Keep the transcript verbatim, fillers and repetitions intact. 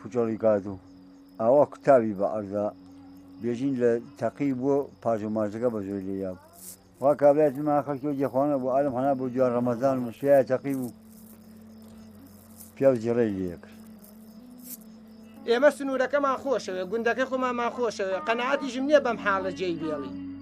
پوچەڵی کات و ئاوا کوتاوی بە ئەرزا بێژین لە تەقی بۆ پاژ و ماژەکە بە زۆر لێ یاب وا کابراایەت ما خەڵکی و جێخواانە بۆ ئالم هەنا بۆ دیوان ڕەمەزان و سوێ تەقی بوو پیاو جێڕێ لێ کرد ئێمە سنوورەکەمان خۆشەوێ گوندەکەی خۆمانمان خۆشەوێ قەنەعەتیشم نییە بەم حاڵە جێی بێڵی